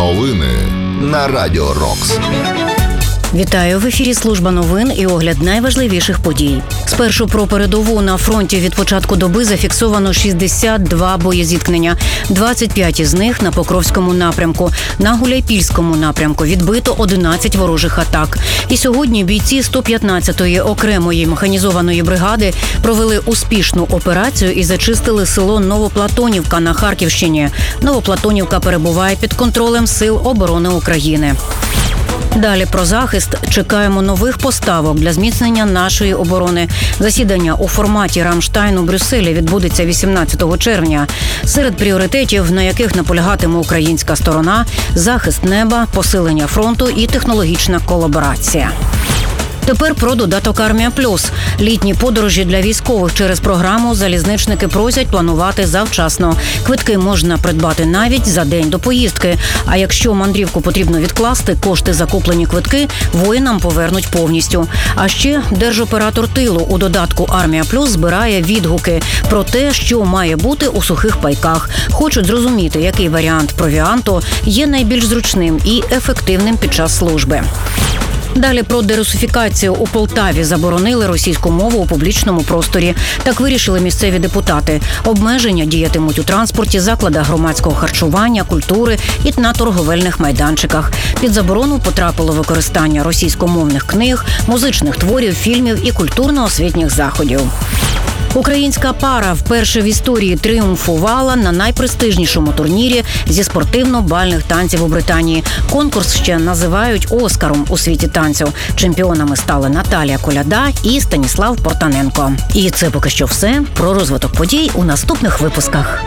Новини на Радіо Рокс. Вітаю! В ефірі служба новин і огляд найважливіших подій. Спершу про передову. На фронті від початку доби зафіксовано 62 боєзіткнення. 25 із них на Покровському напрямку. На Гуляйпільському напрямку відбито 11 ворожих атак. І сьогодні бійці 115-ї окремої механізованої бригади провели успішну операцію і зачистили село Новоплатонівка на Харківщині. Новоплатонівка перебуває під контролем Сил оборони України. Далі про захист. Чекаємо нових поставок для зміцнення нашої оборони. Засідання у форматі Рамштайн у Брюсселі відбудеться 18 червня. Серед пріоритетів, на яких наполягатиме українська сторона – захист неба, посилення фронту і технологічна колаборація. Тепер про додаток «Армія Плюс». Літні подорожі для військових через програму залізничники просять планувати завчасно. Квитки можна придбати навіть за день до поїздки. А якщо мандрівку потрібно відкласти, кошти за куплені квитки воїнам повернуть повністю. А ще держоператор тилу у додатку «Армія Плюс» збирає відгуки про те, що має бути у сухих пайках. Хочуть зрозуміти, який варіант провіанту є найбільш зручним і ефективним під час служби. Далі про дерусифікацію. У Полтаві заборонили російську мову у публічному просторі. Так вирішили місцеві депутати. Обмеження діятимуть у транспорті, закладах громадського харчування, культури і на торговельних майданчиках. Під заборону потрапило використання російськомовних книг, музичних творів, фільмів і культурно-освітніх заходів. Українська пара вперше в історії тріумфувала на найпрестижнішому турнірі зі спортивно-бальних танців у Британії. Конкурс ще називають «Оскаром» у світі танцю. Чемпіонами стали Наталія Коляда і Станіслав Портаненко. І це поки що все. Про розвиток подій у наступних випусках.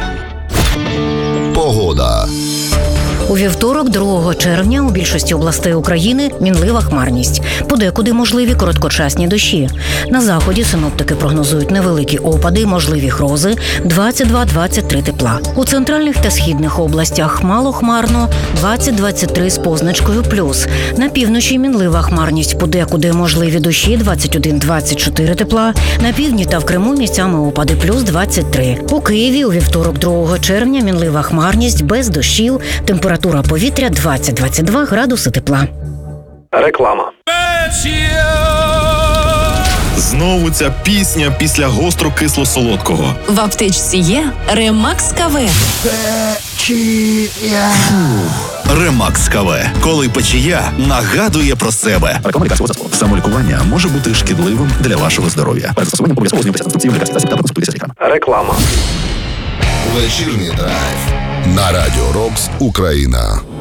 Погода. У вівторок, 2 червня, у більшості областей України мінлива хмарність. Подекуди можливі короткочасні дощі. На заході синоптики прогнозують невеликі опади, можливі грози, 22-23 тепла. У центральних та східних областях малохмарно, 20-23 з позначкою плюс. На півночі мінлива хмарність, подекуди можливі дощі, 21-24 тепла. На півдні та в Криму місцями опади, плюс 23. У Києві у вівторок, 2 червня, мінлива хмарність, без дощів, температура повітря 20-22 градуси тепла. Реклама. Знову ця пісня після гостро-кисло-солодкого. В аптечці є Ремакс КВ. Ремакс КВ. Коли печія нагадує про себе. Реклама лікарського засобу. Самолікування може бути шкідливим для вашого здоров'я. Перед застосуванням обов'язково ознайомитися з інструкцією лікарських засобів та проконсультуйтеся з лікарем. Реклама. Вечірній драйв на Радіо Рокс Україна.